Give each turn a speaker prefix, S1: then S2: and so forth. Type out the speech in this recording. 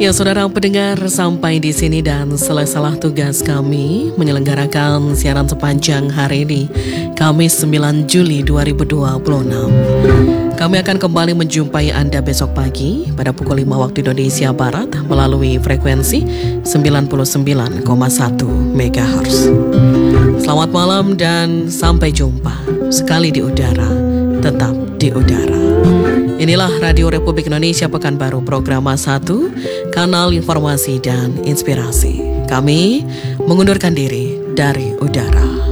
S1: Ya, saudara pendengar, sampai di sini dan selesailah tugas kami menyelenggarakan siaran sepanjang hari ini, Kamis 9 Juli 2026. Kami akan kembali menjumpai Anda besok pagi pada pukul 5 waktu Indonesia Barat melalui frekuensi 99,1 MHz. Selamat malam dan sampai jumpa. Sekali di udara, tetap di udara. Inilah Radio Republik Indonesia Pekanbaru, Program 1, Kanal Informasi dan Inspirasi. Kami mengundurkan diri dari udara.